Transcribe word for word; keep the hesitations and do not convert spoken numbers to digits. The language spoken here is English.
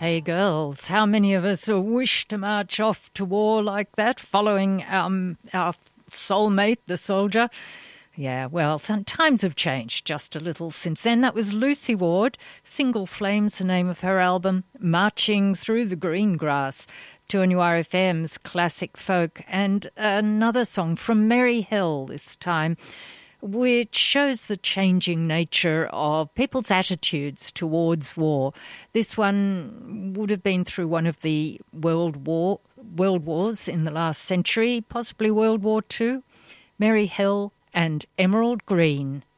Hey girls, how many of us wish to march off to war like that, following um, our soulmate, the soldier? Yeah, well, th- times have changed just a little since then. That was Lucy Ward, Single Flames, the name of her album, Marching Through the Green Grass, two N U R F M's classic folk, and another song from Merry Hill this time, which shows the changing nature of people's attitudes towards war. This one would have been through one of the world war world wars in the last century, possibly World War Two. Merry Hill and Emerald Green.